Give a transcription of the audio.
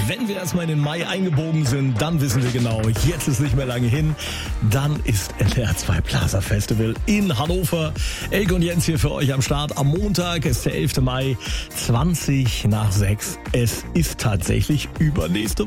Wenn wir erstmal in den Mai eingebogen sind, dann wissen wir genau, jetzt ist nicht mehr lange hin. Dann ist NDR2 Plaza Festival in Hannover. Elke und Jens hier für euch am Start. Am Montag ist der 11. Mai, 20 nach 6. Es ist tatsächlich übernächste